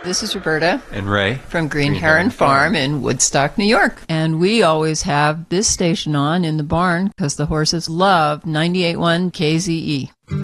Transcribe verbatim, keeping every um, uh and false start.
This is Roberta and Ray from Green, Green Heron, Heron Farm Farm in Woodstock, New York. And we always have this station on in the barn because the horses love ninety-eight point one K Z E.